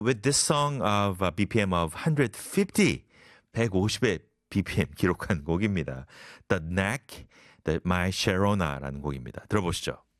with this song of BPM of 150, 150의 BPM 기록한 곡입니다. The Knack, My Sharona라는 곡입니다. 들어보시죠.